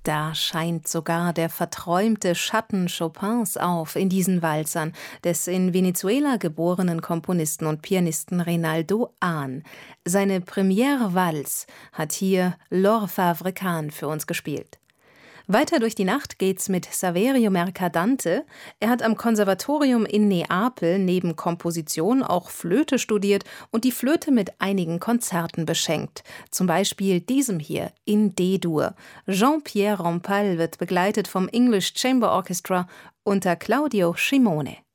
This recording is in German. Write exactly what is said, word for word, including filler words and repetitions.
Da scheint sogar der verträumte Schatten Chopins auf in diesen Walzern des in Venezuela geborenen Komponisten und Pianisten Reynaldo Ahn. Seine Premiere-Valse hat hier Laure Favre-Kahn für uns gespielt. Weiter durch die Nacht geht's mit Saverio Mercadante. Er hat am Konservatorium in Neapel neben Komposition auch Flöte studiert und die Flöte mit einigen Konzerten beschenkt. Zum Beispiel diesem hier in D-Dur. Jean-Pierre Rampal wird begleitet vom English Chamber Orchestra unter Claudio Scimone.